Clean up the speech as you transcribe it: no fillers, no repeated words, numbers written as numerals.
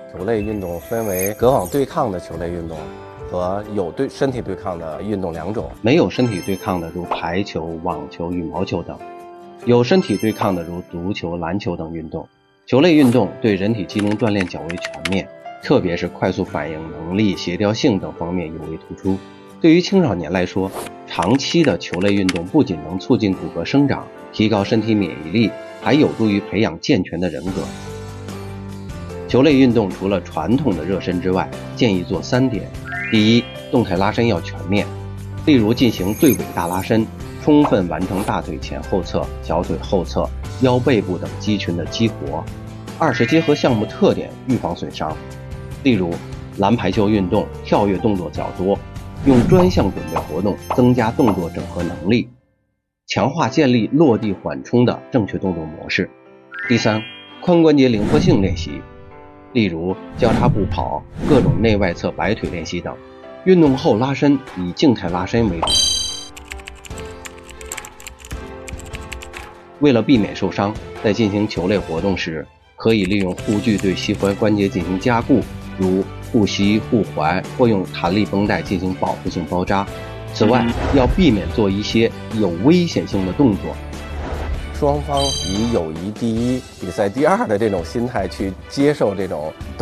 球类运动分为隔网对抗的球类运动和有身体对抗的运动两种。 没有身体对抗的如排球、网球、羽毛球等；有身体对抗的如足球、篮球等运动。球类运动对人体机能锻炼较为全面，特别是快速反应能力、协调性等方面尤为突出。对于青少年来说，长期的球类运动不仅能促进骨骼生长，提高身体免疫力，还有助于培养健全的人格。球类运动除了传统的热身之外，建议做3点。第一，动态拉伸要全面，例如进行对尾大拉伸，充分完成大腿前后侧、小腿后侧、腰背部等肌群的激活。二是结合项目特点预防损伤，例如篮排球运动跳跃动作较多，用专项准备活动增加动作整合能力，强化建立落地缓冲的正确动作模式。第三，髋关节灵活性练习，例如交叉步跑、各种内外侧摆腿练习等。运动后拉伸以静态拉伸为主。为了避免受伤，在进行球类活动时，可以利用护具对膝踝关节进行加固，如护膝、护踝，或用弹力绷带进行保护性包扎。此外，要避免做一些有危险性的动作。 双方以友谊第一、比赛第二的这种心态去接受这种